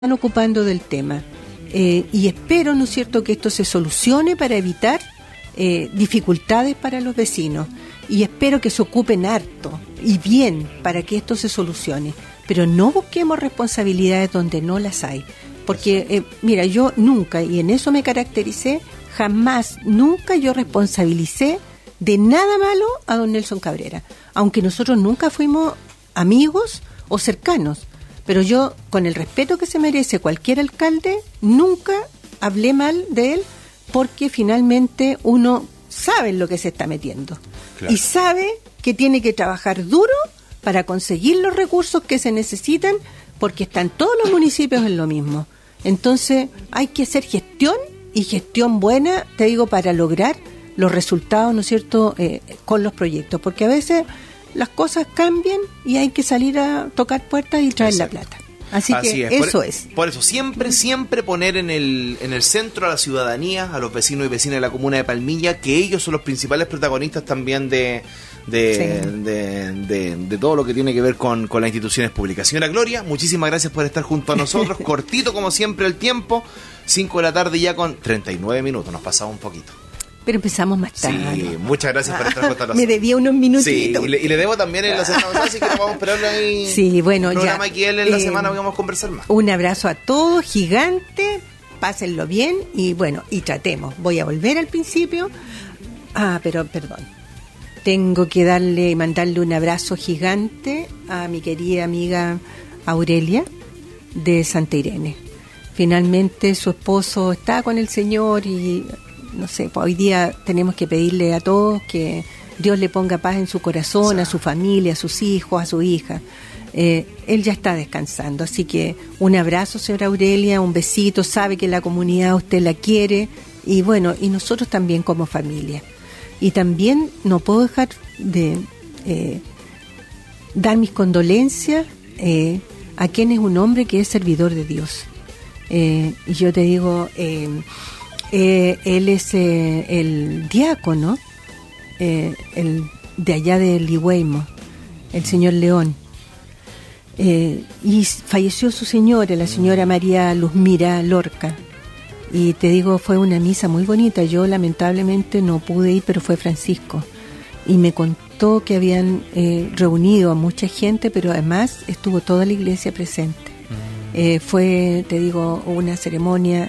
están ocupando del tema. Y espero, ¿no es cierto?, que esto se solucione para evitar dificultades para los vecinos. Y espero que se ocupen harto y bien para que esto se solucione. Pero no busquemos responsabilidades donde no las hay. Porque, mira, yo nunca, y en eso me caractericé, jamás, nunca yo responsabilicé de nada malo a don Nelson Cabrera. Aunque nosotros nunca fuimos amigos o cercanos. Pero yo, con el respeto que se merece cualquier alcalde, nunca hablé mal de él, porque finalmente uno sabe en lo que se está metiendo. Claro. Y sabe que tiene que trabajar duro para conseguir los recursos que se necesitan, porque están todos los municipios en lo mismo. Entonces hay que hacer gestión, y gestión buena, te digo, para lograr los resultados, ¿no es cierto?, con los proyectos, porque a veces las cosas cambian y hay que salir a tocar puertas y traer la plata. Así que es. Eso es. Por eso, siempre poner en el centro a la ciudadanía, a los vecinos y vecinas de la comuna de Palmilla, que ellos son los principales protagonistas también de todo lo que tiene que ver con las instituciones públicas. Señora Gloria, muchísimas gracias por estar junto a nosotros. Cortito como siempre el tiempo, 5 de la tarde ya con 39 minutos, nos pasamos un poquito. Pero empezamos más tarde. Sí, muchas gracias por estar junto a nosotros. Me debía unos minutitos. Sí, y le debo también en la semana, así que vamos a esperarlo ahí. Sí, bueno, el programa ya. Que él en la semana vamos a conversar más. Un abrazo a todos, gigante, pásenlo bien y bueno, y tratemos. Voy a volver al principio. Pero perdón. Tengo que mandarle un abrazo gigante a mi querida amiga Aurelia de Santa Irene. Finalmente su esposo está con el Señor y no sé, hoy día tenemos que pedirle a todos que Dios le ponga paz en su corazón, a su familia, a sus hijos, a su hija. Él ya está descansando, así que un abrazo, señora Aurelia, un besito, sabe que la comunidad usted la quiere y bueno, y nosotros también como familia. Y también no puedo dejar de dar mis condolencias a quien es un hombre que es servidor de Dios. Y yo te digo, él es el diácono, el de allá de Ligüeymo, el señor León. Y falleció su señora, la señora María Luzmira Lorca. Y te digo, fue una misa muy bonita. Yo lamentablemente no pude ir, pero fue Francisco. Y me contó que habían reunido a mucha gente, pero además estuvo toda la iglesia presente. Fue, te digo, una ceremonia...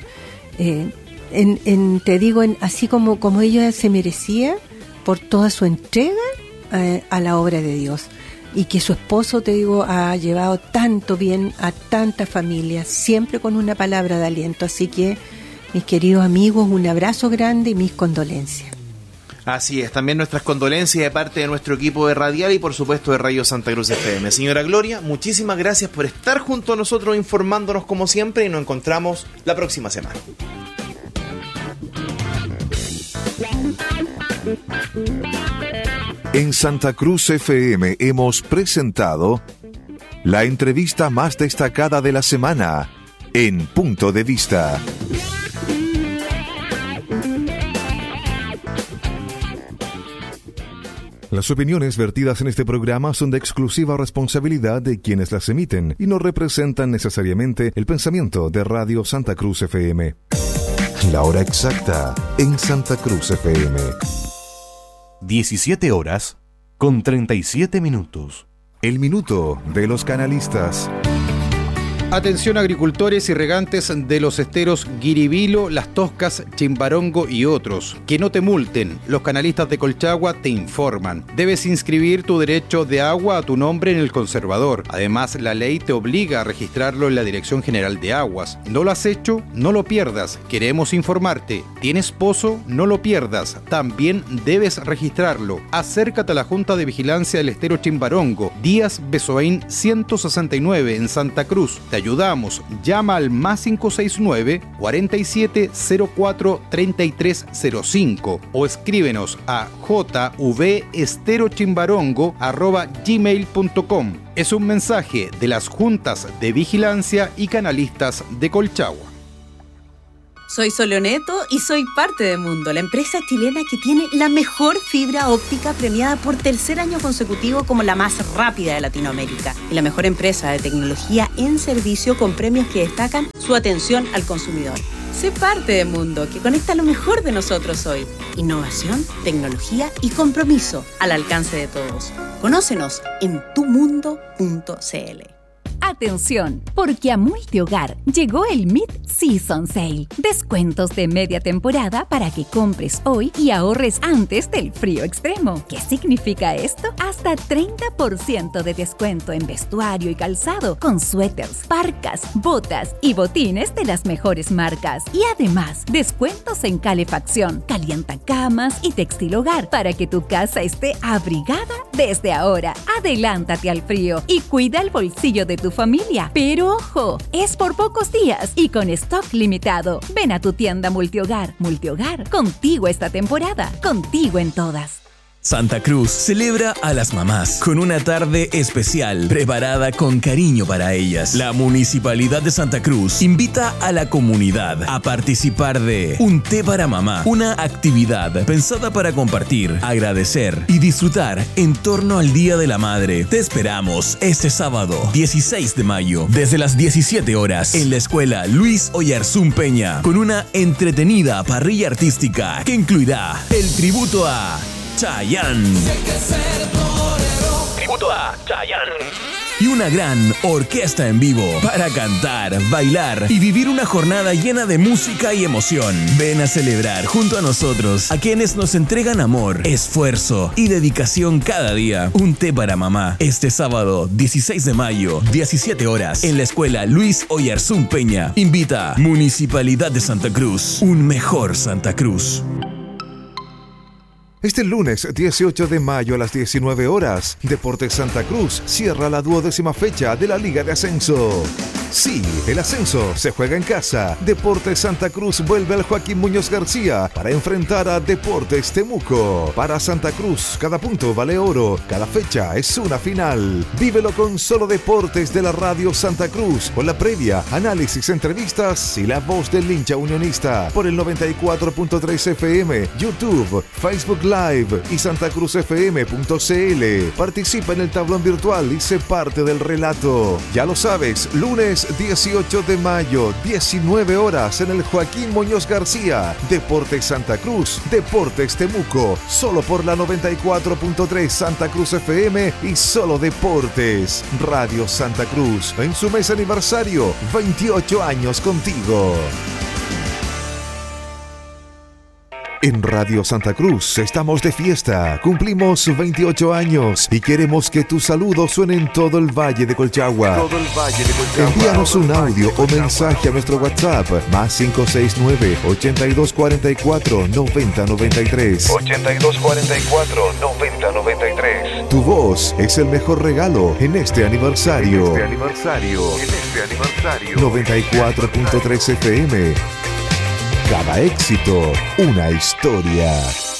así como ella se merecía por toda su entrega a la obra de Dios, y que su esposo, te digo, ha llevado tanto bien a tantas familias, siempre con una palabra de aliento. Así que, mis queridos amigos, un abrazo grande y mis condolencias. Así es, también nuestras condolencias de parte de nuestro equipo de Radial y por supuesto de Radio Santa Cruz FM. Señora Gloria, muchísimas gracias por estar junto a nosotros informándonos como siempre, y nos encontramos la próxima semana. En Santa Cruz FM hemos presentado la entrevista más destacada de la semana en Punto de Vista. Las opiniones vertidas en este programa son de exclusiva responsabilidad de quienes las emiten y no representan necesariamente el pensamiento de Radio Santa Cruz FM. La hora exacta en Santa Cruz FM. 17 horas con 37 minutos. El minuto de los canalistas. Atención agricultores y regantes de los esteros Guiribilo, Las Toscas, Chimbarongo y otros. Que no te multen. Los canalistas de Colchagua te informan. Debes inscribir tu derecho de agua a tu nombre en el conservador. Además, la ley te obliga a registrarlo en la Dirección General de Aguas. ¿No lo has hecho? No lo pierdas. Queremos informarte. ¿Tienes pozo? No lo pierdas. También debes registrarlo. Acércate a la Junta de Vigilancia del Estero Chimbarongo, Díaz Besoain 169 en Santa Cruz. Te ayudamos. Llama al +569 4704-3305 o escríbenos a jvesterochimbarongo@gmail.com. Es un mensaje de las Juntas de Vigilancia y Canalistas de Colchagua. Soy Soleoneto y soy parte de Mundo, la empresa chilena que tiene la mejor fibra óptica premiada por tercer año consecutivo como la más rápida de Latinoamérica y la mejor empresa de tecnología en servicio con premios que destacan su atención al consumidor. Sé parte de Mundo, que conecta lo mejor de nosotros hoy. Innovación, tecnología y compromiso al alcance de todos. Conócenos en tumundo.cl. Atención, porque a Multihogar llegó el Mid-Season Sale. Descuentos de media temporada para que compres hoy y ahorres antes del frío extremo. ¿Qué significa esto? Hasta 30% de descuento en vestuario y calzado, con suéteres, parcas, botas y botines de las mejores marcas. Y además, descuentos en calefacción, calientacamas y textil hogar para que tu casa esté abrigada desde ahora. Adelántate al frío y cuida el bolsillo de tu familia. Pero ojo, es por pocos días y con stock limitado. Ven a tu tienda Multihogar. Multihogar, contigo esta temporada, contigo en todas. Santa Cruz celebra a las mamás con una tarde especial preparada con cariño para ellas. La Municipalidad de Santa Cruz invita a la comunidad a participar de Un Té para Mamá, una actividad pensada para compartir, agradecer y disfrutar en torno al Día de la Madre. Te esperamos este sábado 16 de mayo desde las 17 horas en la Escuela Luis Oyarzún Peña con una entretenida parrilla artística que incluirá el tributo a Chayanne. Tributo a Chayanne. Y una gran orquesta en vivo para cantar, bailar y vivir una jornada llena de música y emoción. Ven a celebrar junto a nosotros, a quienes nos entregan amor, esfuerzo y dedicación cada día. Un té para mamá, este sábado 16 de mayo, 17 horas, en la Escuela Luis Oyarzún Peña. Invita Municipalidad de Santa Cruz, un mejor Santa Cruz. Este lunes 18 de mayo a las 19 horas, Deportes Santa Cruz cierra la 12ª fecha de la Liga de Ascenso. Sí, el ascenso se juega en casa. Deportes Santa Cruz vuelve al Joaquín Muñoz García para enfrentar a Deportes Temuco. Para Santa Cruz, cada punto vale oro, cada fecha es una final. Vívelo con Solo Deportes de la Radio Santa Cruz, con la previa, análisis, entrevistas y la voz del hincha unionista por el 94.3 FM, YouTube, Facebook Live y santacruzfm.cl. Participa en el tablón virtual y sé parte del relato. Ya lo sabes, lunes 18 de mayo, 19 horas en el Joaquín Muñoz García. Deportes Santa Cruz, Deportes Temuco, solo por la 94.3 Santa Cruz FM y Solo Deportes. Radio Santa Cruz, en su mes aniversario, 28 años contigo. En Radio Santa Cruz estamos de fiesta, cumplimos 28 años y queremos que tus saludos suenen en todo el Valle de Colchagua. Envíanos un audio o mensaje a nuestro WhatsApp más 569-8244-9093. 8244-9093. Tu voz es el mejor regalo en este aniversario. 94.3 FM. Cada éxito, una historia.